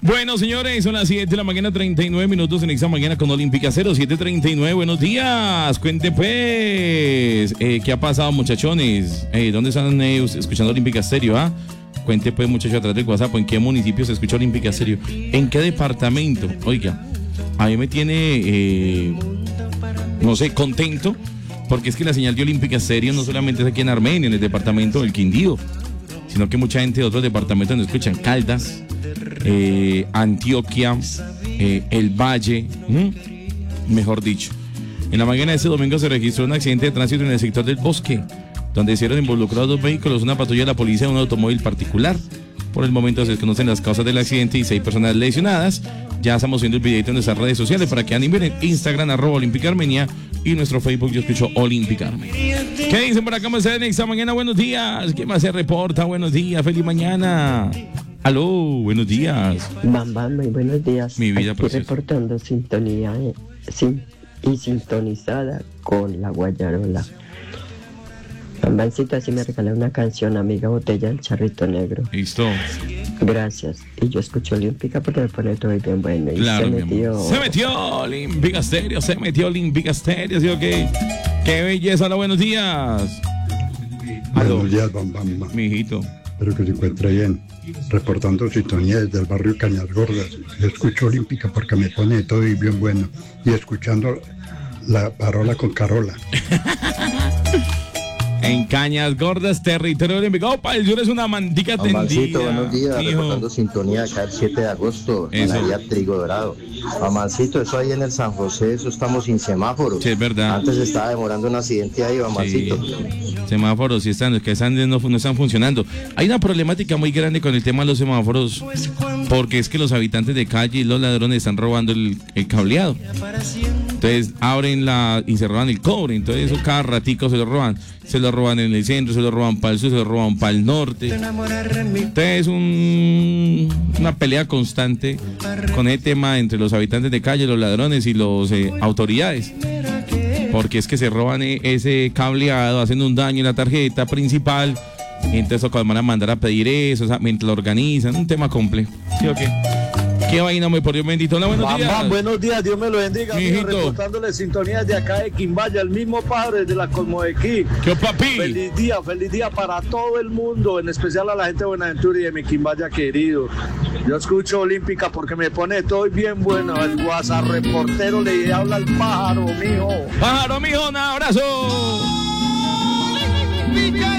Bueno, señores, son las 7 de la mañana, 39 minutos en esta mañana con Olímpica 0739. Buenos días, cuente pues. ¿Qué ha pasado, muchachones? ¿Dónde están escuchando Olímpica Stereo, ah? Cuente pues, muchachos, atrás del WhatsApp, ¿en qué municipio se escucha Olímpica Stereo? ¿En qué departamento? Oiga, a mí me tiene, no sé, contento, porque es que la señal de Olímpica Stereo no solamente es aquí en Armenia, en el departamento del Quindío, sino que mucha gente de otros departamentos nos escuchan, Caldas, Antioquia, el Valle, mejor dicho. En la mañana de este domingo se registró un accidente de tránsito en el sector del Bosque, donde se vieron involucrados 2 vehículos, una patrulla de la policía y un automóvil particular. Por el momento se desconocen las causas del accidente y 6 personas lesionadas. Ya estamos viendo el videito en nuestras redes sociales para que animen en Instagram, @OlímpicaArmenia, y nuestro Facebook, yo escucho Olímpica Armenia. ¿Qué dicen por acá? ¿Cómo están esta mañana? Buenos días. ¿Qué más se reporta? Buenos días, feliz mañana. Aló, buenos días. Bam, muy buenos días. Mi vida, aquí preciosa. reportando sintonía y sintonizada con la Guayarola. Bambancito, así me regaló una canción, Amiga Botella del Charrito Negro. Listo. Gracias. Y yo escucho Olímpica porque me pone todo bien bueno. Y Claro, se metió Olímpica Stereo, ¿sí o qué? Qué belleza, hola, buenos días. Aló. Buenos días, Bam. Mijito. Espero que se encuentre bien. Reportando sintonía desde el barrio Cañas Gordas. Yo escucho Olímpica porque me pone todo y bien bueno. Y escuchando la parola con Carola. En Cañas Gordas, territorio olímpico. Opa, el sur es una mantica tendida. Buenos días, hijo. reportando sintonía acá el 7 de agosto, en la vía Trigo Dorado. Mamancito, eso ahí en el San José, eso estamos sin semáforos. Sí, es verdad. Antes estaba demorando un accidente ahí, Mamancito. Sí. Semáforos, sí están, los que están no están funcionando. Hay una problemática muy grande con el tema de los semáforos, porque es que los habitantes de calle y los ladrones están robando el cableado. Entonces abren y se roban el cobre, entonces eso cada ratico se lo roban. Se lo roban en el centro, se lo roban para el sur, se lo roban para el norte. Entonces es una pelea constante con el tema entre los habitantes de calle, los ladrones y los autoridades. Porque es que se roban ese cableado, hacen un daño en la tarjeta principal. Y entonces van a mandar a pedir eso, o sea, mientras lo organizan, un tema complejo. ¿Sí o qué? Qué vaina, muy por Dios bendito. Hola, buenos días. Buenos días, Dios me lo bendiga. Mijito. Reportándole sintonías de acá de Quimbaya, el mismo padre desde la Cosmodequí. ¿Qué papi? Feliz día para todo el mundo, en especial a la gente de Buenaventura y de mi Quimbaya querido. Yo escucho Olímpica porque me pone todo bien bueno. El WhatsApp reportero le habla al pájaro, mijo. Pájaro, mijo, un abrazo. Olímpica.